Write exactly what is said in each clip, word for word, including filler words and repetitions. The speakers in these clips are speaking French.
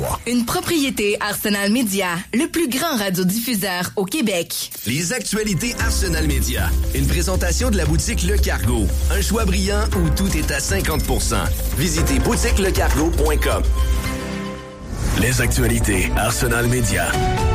trois. Une propriété Arsenal Media, le plus grand radiodiffuseur au Québec. Les actualités Arsenal Media. Une présentation de la boutique Le Cargo. Un choix brillant où tout est à cinquante pour cent. Visitez boutique le cargo point com. Les actualités Arsenal Media.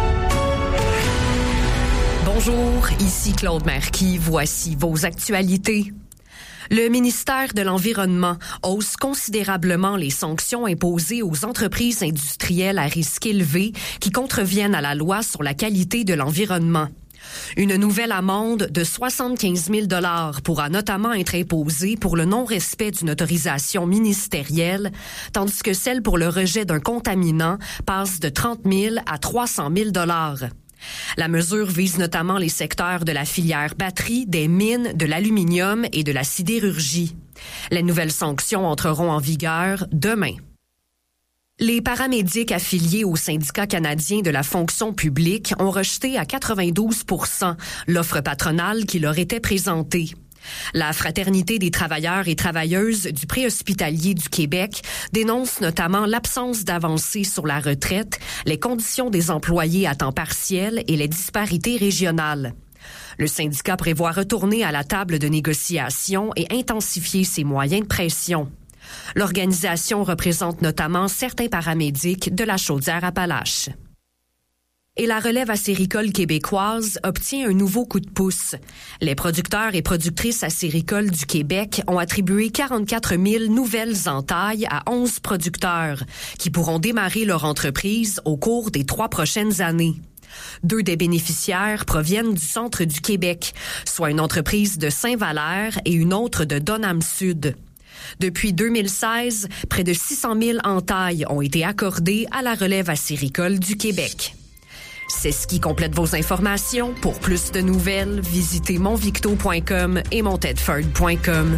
Bonjour, ici Claude Marquis. Voici vos actualités. Le ministère de l'Environnement hausse considérablement les sanctions imposées aux entreprises industrielles à risque élevé qui contreviennent à la loi sur la qualité de l'environnement. Une nouvelle amende de soixante-quinze mille dollars pourra notamment être imposée pour le non-respect d'une autorisation ministérielle, tandis que celle pour le rejet d'un contaminant passe de trente mille à trois cent mille dollars. La mesure vise notamment les secteurs de la filière batterie, des mines, de l'aluminium et de la sidérurgie. Les nouvelles sanctions entreront en vigueur demain. Les paramédics affiliés au syndicat canadien de la fonction publique ont rejeté à quatre-vingt-douze pour cent l'offre patronale qui leur était présentée. La Fraternité des travailleurs et travailleuses du préhospitalier du Québec dénonce notamment l'absence d'avancées sur la retraite, les conditions des employés à temps partiel et les disparités régionales. Le syndicat prévoit retourner à la table de négociation et intensifier ses moyens de pression. L'organisation représente notamment certains paramédics de la Chaudière-Appalaches. Et la relève acéricole québécoise obtient un nouveau coup de pouce. Les producteurs et productrices acéricoles du Québec ont attribué quarante-quatre mille nouvelles entailles à onze producteurs qui pourront démarrer leur entreprise au cours des trois prochaines années. Deux des bénéficiaires proviennent du centre du Québec, soit une entreprise de Saint-Valère et une autre de Donham-Sud. Depuis deux mille seize, près de six cent mille entailles ont été accordées à la relève acéricole du Québec. C'est ce qui complète vos informations. Pour plus de nouvelles, visitez monvicto point com et montedford point com.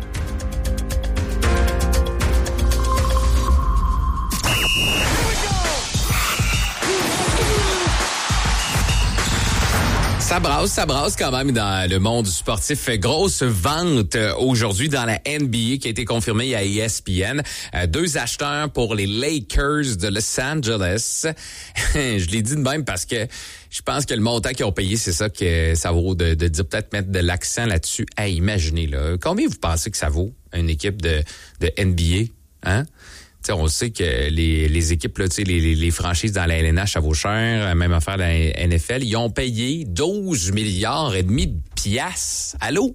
Ça brasse, ça brasse quand même dans le monde du sportif. Grosse vente aujourd'hui dans la N B A qui a été confirmée à E S P N. Deux acheteurs pour les Lakers de Los Angeles. Je l'ai dit de même parce que je pense que le montant qu'ils ont payé, c'est ça que ça vaut de, de dire, peut-être mettre de l'accent là-dessus. Hey, imaginez là, combien vous pensez que ça vaut une équipe de, de N B A, hein? T'sais, on sait que les, les équipes, là, les, les, les franchises dans la L N H, ça vaut cher, même affaire dans la N F L, ils ont payé douze milliards et demi de piastres. Allô?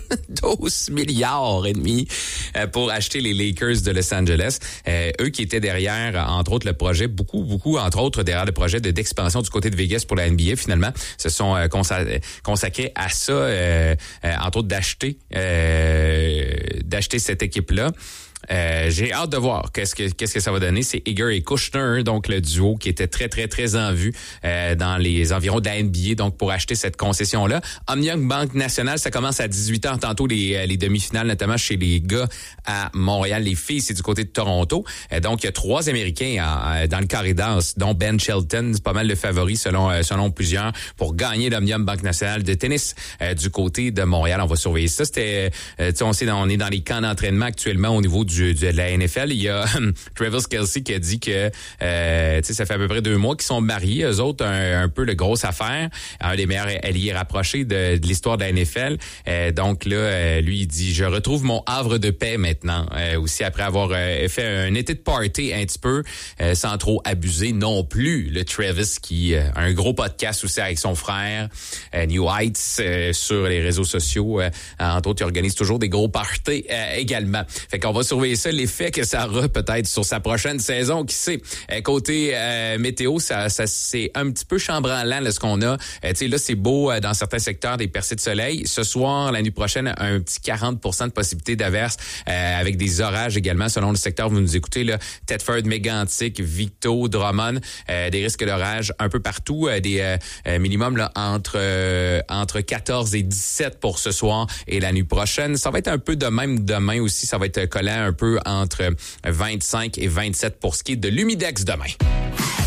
douze milliards et demi pour acheter les Lakers de Los Angeles. Euh, eux qui étaient derrière, entre autres, le projet, beaucoup, beaucoup, entre autres, derrière le projet de, d'expansion du côté de Vegas pour la N B A, finalement, se sont euh, consa- consacrés à ça, euh, euh, entre autres, d'acheter, euh, d'acheter cette équipe-là. Euh, j'ai hâte de voir qu'est-ce que qu'est-ce que ça va donner. C'est Iger et Kushner, donc le duo qui était très très très en vue euh, dans les environs de la N B A, donc pour acheter cette concession-là. Omnium Banque Nationale, ça commence à dix-huit heures tantôt les les demi-finales, notamment chez les gars à Montréal. Les filles, c'est du côté de Toronto. Euh, donc il y a trois Américains en, dans le carré d'as, dont Ben Shelton, c'est pas mal le favori selon euh, selon plusieurs pour gagner l'Omnium Banque Nationale de tennis euh, du côté de Montréal. On va surveiller ça. C'était, euh, tu sais, on sait, on est dans les camps d'entraînement actuellement au niveau du, de la N F L. Il y a Travis Kelce qui a dit que euh, tu sais, ça fait à peu près deux mois qu'ils sont mariés. Eux autres, un, un peu le grosse affaire. Un des meilleurs alliés rapprochés de, de l'histoire de la N F L. Euh, donc là, euh, lui, il dit, je retrouve mon havre de paix maintenant. Euh, aussi, après avoir euh, fait un été de party un petit peu, euh, sans trop abuser non plus. Le Travis qui euh, a un gros podcast aussi avec son frère, euh, New Heights, euh, sur les réseaux sociaux. Euh, entre autres, il organise toujours des gros parties euh, également. Fait qu'on va surveiller ça, l'effet que ça aura peut-être sur sa prochaine saison, qui sait. Euh, côté euh, météo, ça, ça c'est un petit peu chambranlant là, ce qu'on a. Euh, tu sais, là, c'est beau euh, dans certains secteurs, des percées de soleil. Ce soir, la nuit prochaine, un petit quarante pour cent de possibilité d'averse euh, avec des orages également selon le secteur. Vous nous écoutez, là, Thetford, Mégantic, Victo, Drummond, euh, des risques d'orage un peu partout, euh, des euh, minimums là, entre euh, entre quatorze et dix-sept pour ce soir et la nuit prochaine. Ça va être un peu de même demain aussi. Ça va être collant un peu entre vingt-cinq et vingt-sept pour ce qui est de l'humidex demain.